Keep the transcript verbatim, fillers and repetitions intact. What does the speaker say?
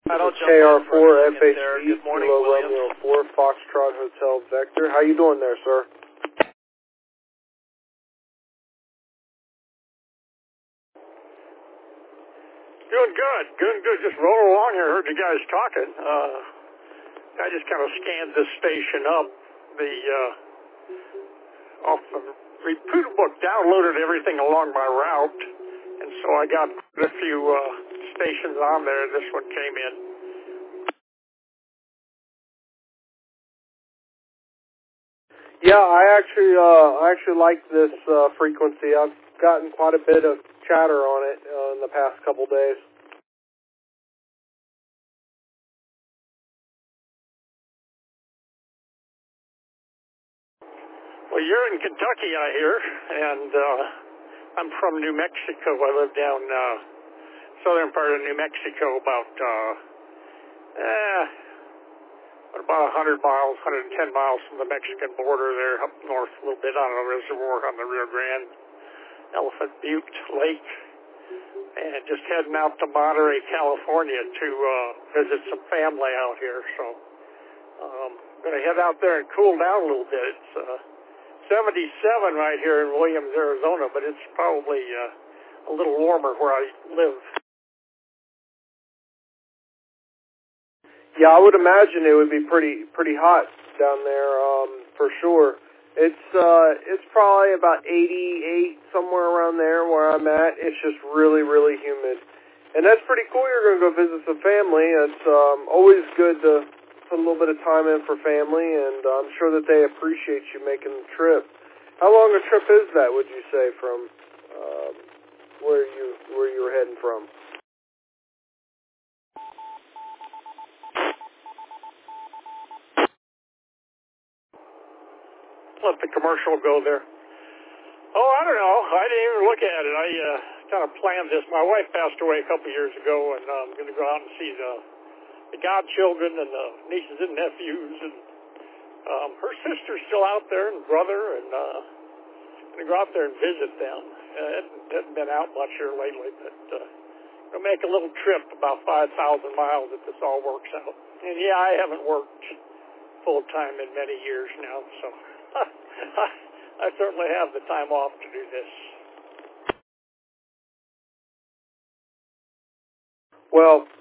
I'll jump K R on for four a F second H there. B, Good morning, Kilo Williams. Romeo four, Foxtrot Hotel Vector. How you doing there, sir? Doing good, doing good. Just rolling along here. Heard you guys talking. Uh, I just kind of scanned this station up. The uh, off the recruiter book, downloaded everything along my route, and so I got a few uh, stations on there. This one came in. Yeah, I actually, uh, I actually like this uh, frequency. I've gotten quite a bit of chatter on it uh, in the past couple days. Well, you're in Kentucky, I hear, and uh, I'm from New Mexico. I live down uh, southern part of New Mexico, about uh, eh, about one hundred miles, one hundred ten miles from the Mexican border there, up north a little bit on a reservoir on the Rio Grande, Elephant Butte Lake, and just heading out to Monterey, California to uh, visit some family out here. So um, I'm going to head out there and cool down a little bit. It's uh, seventy-seven right here in Williams, Arizona, but it's probably uh, a little warmer where I live. Yeah, I would imagine it would be pretty pretty hot down there, um, for sure. It's uh, it's probably about eighty-eight, somewhere around there where I'm at. It's just really, really humid. And that's pretty cool. You're going to go visit some family. It's um, always good to put a little bit of time in for family, and I'm sure that they appreciate you making the trip. How long a trip is that, would you say, from um, where you where you were heading from? Let the commercial go there. Oh, I don't know. I didn't even look at it. I uh, kind of planned this. My wife passed away a couple years ago, and uh, I'm going to go out and see the, the godchildren and the nieces and nephews. And um, her sister's still out there, and brother, and uh, I'm going to go out there and visit them. Uh, it hasn't been out much here lately, but uh, going to make a little trip about five thousand miles if this all works out. And, yeah, I haven't worked full-time in many years now, so I certainly have the time off to do this. Well,